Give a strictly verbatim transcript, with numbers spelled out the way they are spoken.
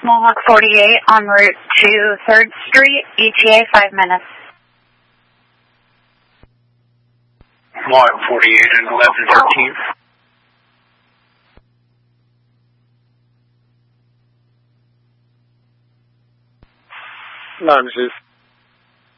Mohawk forty-eight en route to third Street, E T A five minutes. Mohawk forty-eight and eleven thirteen. Lunges